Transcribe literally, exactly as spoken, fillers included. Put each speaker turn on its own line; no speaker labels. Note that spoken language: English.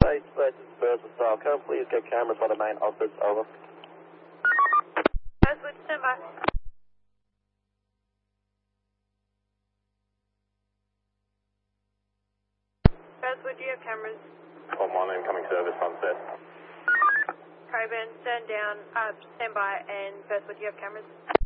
State versus Burswood style. Can I please get cameras on the main office? Over.
Burswood, stand by. Burswood, do you have cameras?
On one incoming service sunset.
Craven, stand down, uh, stand by, and Burswood, do you have cameras?